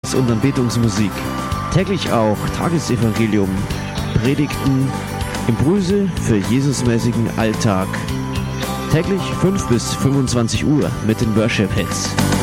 Lobpreis- und Anbetungsmusik. Täglich auch Tagesevangelium, Predigten, Impulse für Jesusmäßigen Alltag. Täglich 5 bis 25 Uhr mit den Worship Hits.